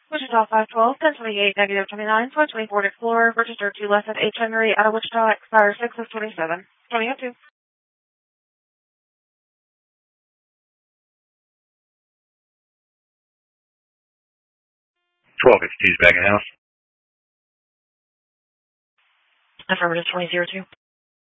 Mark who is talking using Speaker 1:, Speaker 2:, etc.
Speaker 1: Wichita 512, 1028, negative 29, flight 24 Explorer, registered to less at H. Henry out of Wichita, expires 6 of 27. 2002.
Speaker 2: 1252's back in house.
Speaker 1: Affirmative 2002.